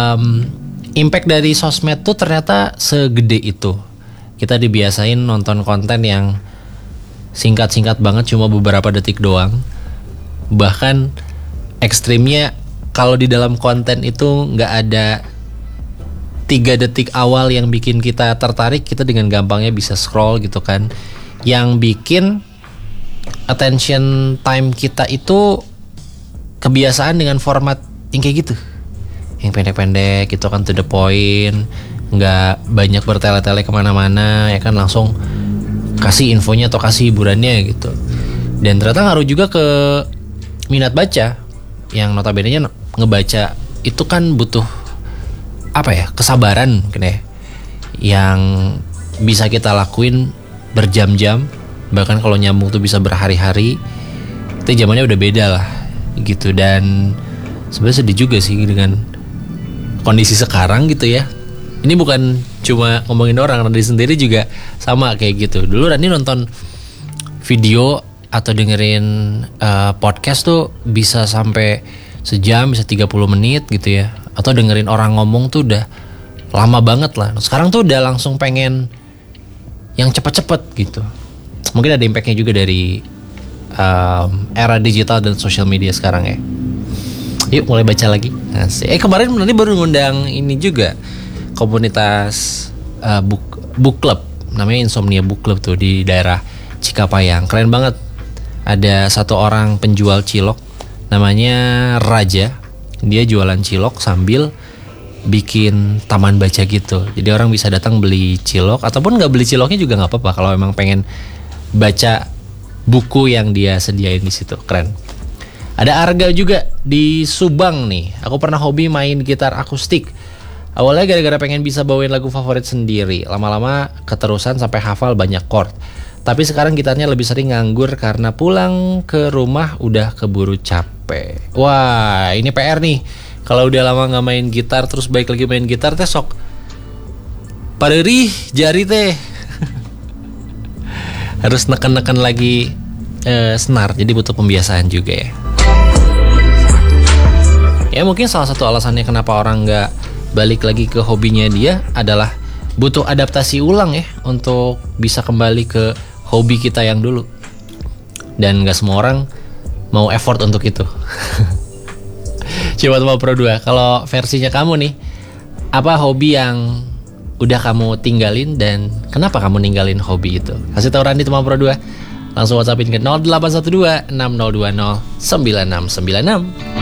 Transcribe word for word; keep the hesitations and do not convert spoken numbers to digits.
um, impact dari sosmed tuh ternyata segede itu. Kita dibiasain nonton konten yang singkat-singkat banget, cuma beberapa detik doang. Bahkan ekstrimnya kalau di dalam konten itu nggak ada tiga detik awal yang bikin kita tertarik, kita dengan gampangnya bisa scroll gitu kan. Yang bikin attention time kita itu kebiasaan dengan format yang kayak gitu, yang pendek-pendek gitu kan, to the point, nggak banyak bertele-tele kemana-mana ya kan, langsung kasih infonya atau kasih hiburannya gitu. Dan ternyata ngaruh juga ke minat baca, yang notabene-nya ngebaca itu kan butuh apa ya, kesabaran mungkin ya, yang bisa kita lakuin berjam-jam, bahkan kalau nyambung tuh bisa berhari-hari. Itu zamannya udah beda lah gitu. Dan sebenarnya sedih juga sih dengan kondisi sekarang gitu ya. Ini bukan cuma ngomongin orang, Randy sendiri juga sama kayak gitu. Dulu Randy nonton video atau dengerin uh, podcast tuh bisa sampai sejam, bisa tiga puluh menit gitu ya. Atau dengerin orang ngomong tuh udah lama banget lah. Sekarang tuh udah langsung pengen yang cepet-cepet gitu. Mungkin ada impactnya juga dari um, era digital dan social media sekarang ya. Yuk mulai baca lagi. Asik. Eh kemarin nanti baru ngundang ini juga, komunitas uh, book book club, namanya Insomnia Book Club tuh di daerah Cikapayang. Keren banget. Ada satu orang penjual cilok namanya Raja. Dia jualan cilok sambil bikin taman baca gitu. Jadi orang bisa datang beli cilok, ataupun nggak beli ciloknya juga nggak apa-apa kalau emang pengen baca buku yang dia sediain di situ. Keren. Ada Arga juga di Subang nih. Aku pernah hobi main gitar akustik. Awalnya gara-gara pengen bisa bawain lagu favorit sendiri. Lama-lama keterusan sampai hafal banyak chord. Tapi sekarang gitarnya lebih sering nganggur karena pulang ke rumah udah keburu capek. Wah, ini P R nih. Kalau udah lama gak main gitar terus balik lagi main gitar teh sok paderi jari teh. Harus neken-neken lagi eh, senar. Jadi butuh pembiasaan juga ya. Ya mungkin salah satu alasannya kenapa orang gak balik lagi ke hobinya dia adalah butuh adaptasi ulang ya, untuk bisa kembali ke hobi kita yang dulu. Dan gak semua orang mau effort untuk itu. Coba Tembak Pro dua, kalau versinya kamu nih, apa hobi yang udah kamu tinggalin dan kenapa kamu ninggalin hobi itu? Kasih tahu Randy Tembak Pro dua. Langsung WhatsAppin ke nol delapan satu dua enam nol dua nol sembilan enam sembilan enam.